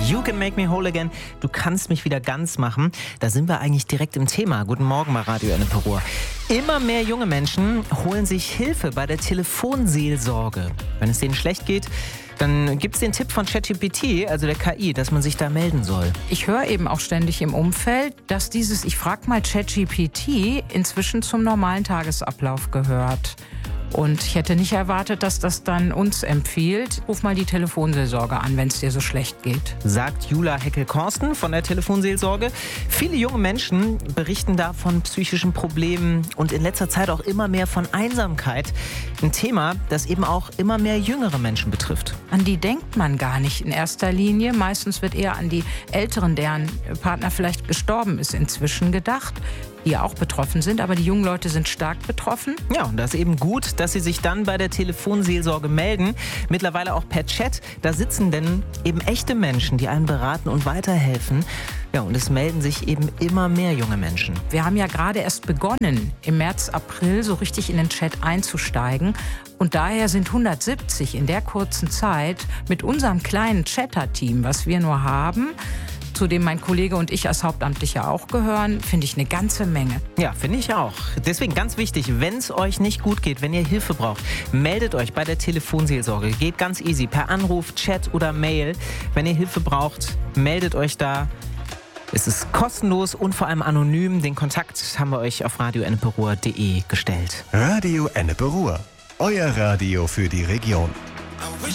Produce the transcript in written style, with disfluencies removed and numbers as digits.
You Can Make Me Whole Again. Du kannst mich wieder ganz machen. Da sind wir eigentlich direkt im Thema. Guten Morgen bei Radio Ennepe-Ruhr. Immer mehr junge Menschen holen sich Hilfe bei der Telefonseelsorge. Wenn es denen schlecht geht, dann gibt es den Tipp von ChatGPT, also der KI, dass man sich da melden soll. Ich höre eben auch ständig im Umfeld, dass dieses Ich frag mal ChatGPT inzwischen zum normalen Tagesablauf gehört. Und ich hätte nicht erwartet, dass das dann uns empfiehlt. Ruf mal die Telefonseelsorge an, wenn es dir so schlecht geht. Sagt Jula Heckel-Korsten von der Telefonseelsorge. Viele junge Menschen berichten da von psychischen Problemen und in letzter Zeit auch immer mehr von Einsamkeit. Ein Thema, das eben auch immer mehr jüngere Menschen betrifft. An die denkt man gar nicht in erster Linie. Meistens wird eher an die Älteren, deren Partner vielleicht gestorben ist, inzwischen gedacht, die ja auch betroffen sind, aber die jungen Leute sind stark betroffen. Ja, und das ist eben gut, dass sie sich dann bei der Telefonseelsorge melden. Mittlerweile auch per Chat. Da sitzen denn eben echte Menschen, die einen beraten und weiterhelfen. Ja, und es melden sich eben immer mehr junge Menschen. Wir haben ja gerade erst begonnen, im März, April so richtig in den Chat einzusteigen. Und daher sind 170 in der kurzen Zeit mit unserem kleinen Chatter-Team, was wir nur haben, zu dem mein Kollege und ich als Hauptamtlicher auch gehören, finde ich eine ganze Menge. Ja, finde ich auch. Deswegen ganz wichtig, wenn es euch nicht gut geht, wenn ihr Hilfe braucht, meldet euch bei der Telefonseelsorge. Geht ganz easy, per Anruf, Chat oder Mail. Wenn ihr Hilfe braucht, meldet euch da. Es ist kostenlos und vor allem anonym. Den Kontakt haben wir euch auf radioenneperuhr.de gestellt. Radio Ennepe-Ruhr, euer Radio für die Region.